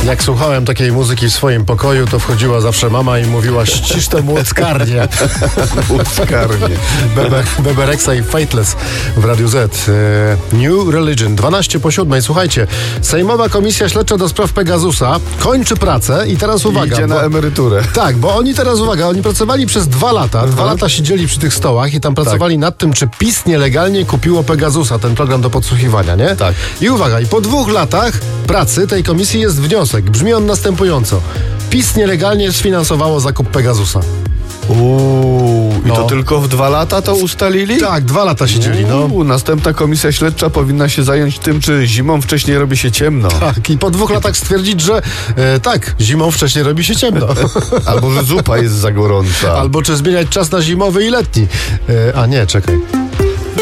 Jak słuchałem takiej muzyki w swoim pokoju, to wchodziła zawsze mama i mówiła: ścisz tę młockarnię. Młockarnię. Bebereksa i Fateless w Radiu Z. New Religion, 12:07. Słuchajcie, Sejmowa Komisja Śledcza do spraw Pegasusa kończy pracę i teraz uwaga. Idzie na emeryturę. Tak, bo oni teraz, uwaga, oni pracowali przez 2 lata. 2 lata siedzieli przy tych stołach i tam pracowali nad tym, czy PiS nielegalnie kupiło Pegasusa, ten program do podsłuchiwania, nie? Tak. I uwaga, i po 2 latach pracy tej komisji jest wniosek. Brzmi on następująco. PiS nielegalnie sfinansowało zakup Pegasusa. I to tylko w 2 lata to ustalili? Tak, 2 lata siedzieli, no. Następna komisja śledcza powinna się zająć tym, czy zimą wcześniej robi się ciemno. Tak, i po 2 latach stwierdzić, że tak, zimą wcześniej robi się ciemno. Albo że zupa jest za gorąca. Albo czy zmieniać czas na zimowy i letni. A nie, czekaj.